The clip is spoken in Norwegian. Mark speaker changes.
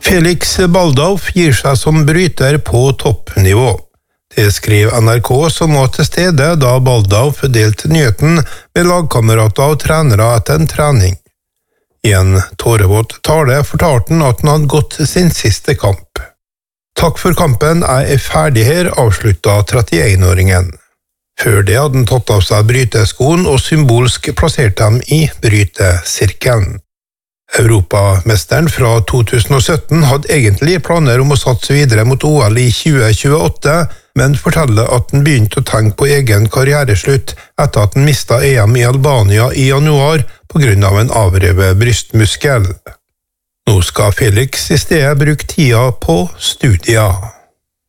Speaker 1: Felix Baldauf gir seg som bryter på toppnivå. Det skriver NRK, som var til stede da Baldauf delte nyheten med lagkamerater og trenere etter en trening. I en tårevåt tale fortalte han at han hadde gått sin siste kamp. Takk for kampen, jeg er ferdig her, avsluttet 31-åringen. Før det hadde han tatt av seg bryteskoen og symbolsk plassert dem i brytesirkelen. Europamesteren fra 2017 hadde egentlig planer om å satse videre mot OL i 2028, men forteller at han begynte å tenke på egen karriereslutt etter at han mistet EM i Albania i januar på grunn av en avrevet brystmuskel. Nå skal Felix i stedet bruke tida på studier.